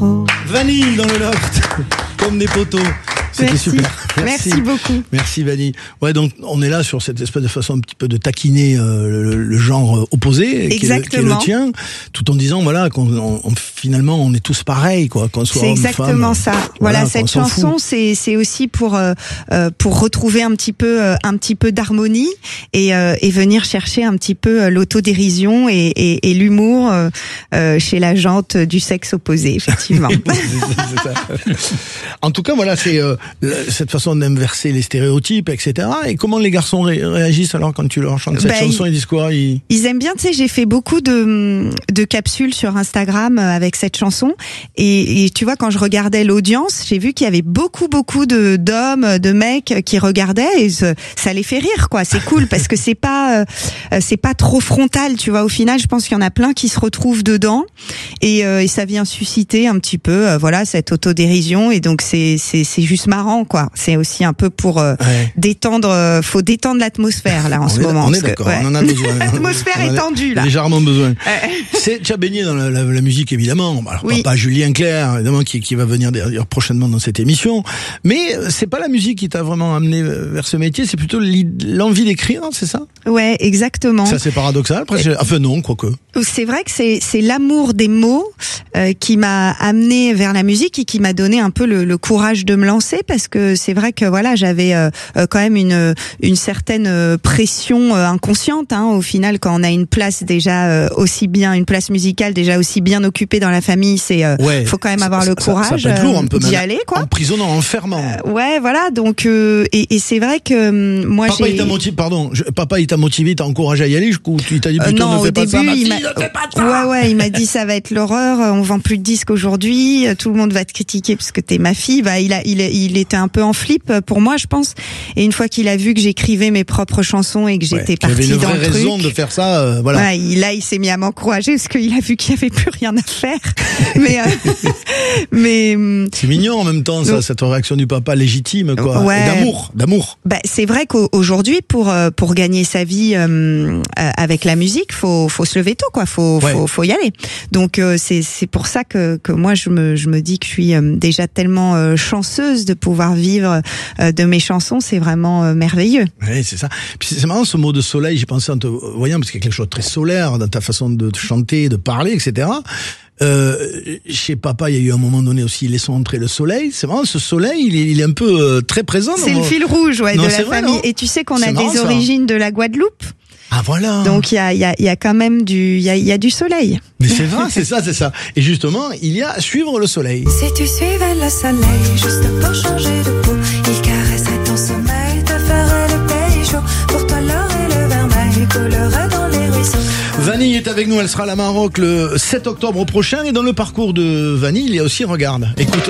trop. Vanille dans le loft, comme des poteaux. C'était super. Merci beaucoup. Merci Vanille. Ouais, donc on est là sur cette espèce de façon un petit peu de taquiner le genre opposé, qui est le tien, tout en disant voilà finalement on est tous pareils quoi, qu'on soit homme, femme. C'est exactement ça. Voilà, cette chanson c'est aussi pour retrouver un petit peu d'harmonie et venir chercher un petit peu l'autodérision et l'humour chez la jante du sexe opposé, effectivement. c'est ça. En tout cas voilà, c'est cette façon d'inverser les stéréotypes, etc. Et comment les garçons réagissent alors quand tu leur chantes cette chanson? Ils disent quoi? Ils aiment bien, tu sais, j'ai fait beaucoup de capsules sur Instagram avec cette chanson et tu vois, quand je regardais l'audience, j'ai vu qu'il y avait beaucoup d'hommes, de mecs qui regardaient et ça les fait rire quoi. C'est cool parce que c'est pas trop frontal, tu vois. Au final, je pense qu'il y en a plein qui se retrouvent dedans et ça vient susciter un petit peu cette autodérision et donc c'est juste marrant quoi. C'est aussi un peu pour détendre, faut détendre l'atmosphère là en ce moment. On est d'accord, on en a besoin. L'atmosphère est tendue là. Légèrement besoin. Tu as baigné dans la musique évidemment. Alors pas Julien Clerc évidemment qui va venir d'ailleurs prochainement dans cette émission. Mais c'est pas la musique qui t'a vraiment amené vers ce métier, c'est plutôt l'envie d'écrire, c'est ça? Ouais, exactement. Ça c'est paradoxal. Enfin non, quoique. C'est vrai que c'est l'amour des mots qui m'a amené vers la musique et qui m'a donné un peu le courage de me lancer parce que c'est vrai que voilà, j'avais quand même une certaine pression inconsciente au final quand on a une place déjà une place musicale déjà aussi bien occupée dans la famille, faut quand même avoir le courage d'y aller quoi. Emprisonnant, enfermant. Ouais, voilà, donc et c'est vrai que moi Papa il t'a motivé, t'a encouragé à y aller, il t'a dit plutôt ne fais pas ça, ma fille, ne fais pas ça. Ouais, il m'a dit ça va être l'horreur, on vend plus de disques aujourd'hui, tout le monde va te critiquer parce que t'es ma fille. Il était un peu en flip pour moi, je pense. Et une fois qu'il a vu que j'écrivais mes propres chansons et que j'étais partie dans le truc, il avait une vraie raison de faire ça, voilà. Ouais, il s'est mis à m'encourager parce qu'il a vu qu'il y avait plus rien à faire. mais c'est mignon en même temps, ça, cette réaction du papa légitime, quoi. Ouais. Et d'amour. C'est vrai qu'aujourd'hui, pour gagner sa vie avec la musique, faut se lever tôt, quoi. Faut y aller. Donc c'est pour ça que moi je me dis que je suis déjà tellement chanceuse de pouvoir vivre de mes chansons, c'est vraiment merveilleux. Oui, c'est ça. Puis c'est marrant ce mot de soleil, j'ai pensé en te voyant parce qu'il y a quelque chose de très solaire dans ta façon de chanter, de parler, etc. Chez papa, il y a eu un moment donné aussi, laissons entrer le soleil. C'est marrant, ce soleil, il est un peu très présent. C'est le fil rouge, de la famille. Et tu sais qu'on a des origines de la Guadeloupe. Ah voilà. Donc il y a quand même il y a du soleil. Mais c'est vrai, c'est ça. Et justement, il y a suivre le soleil. Si tu suivais le soleil juste pour changer de peau, il caresserait ton sommeil, te ferait le pays chaud. Pour toi l'or et le vermeil coulerait dans les ruisseaux. Vanille est avec nous, elle sera à la Maroc le 7 octobre prochain et dans le parcours de Vanille, il y a aussi Regarde. Écoute.